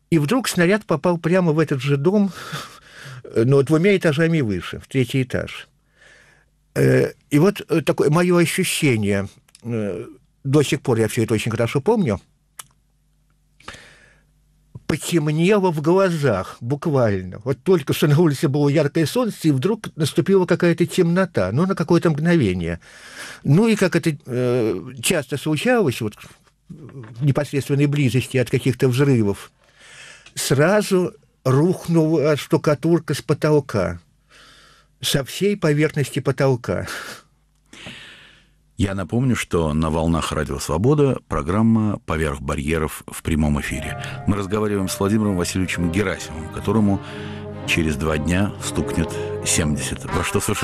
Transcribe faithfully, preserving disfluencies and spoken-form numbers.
И вдруг снаряд попал прямо в этот же дом, но двумя этажами выше, в третий этаж. И вот такое мое ощущение, до сих пор я все это очень хорошо помню, потемнело в глазах, буквально. Вот только что на улице было яркое солнце, и вдруг наступила какая-то темнота, ну, на какое-то мгновение. Ну, и как это э, часто случалось, вот в непосредственной близости от каких-то взрывов, сразу рухнула штукатурка с потолка, со всей поверхности потолка. Я напомню, что на волнах Радио Свобода программа «Поверх барьеров» в прямом эфире. Мы разговариваем с Владимиром Васильевичем Герасимовым, которому через два дня стукнет семьдесят. Во что совершенно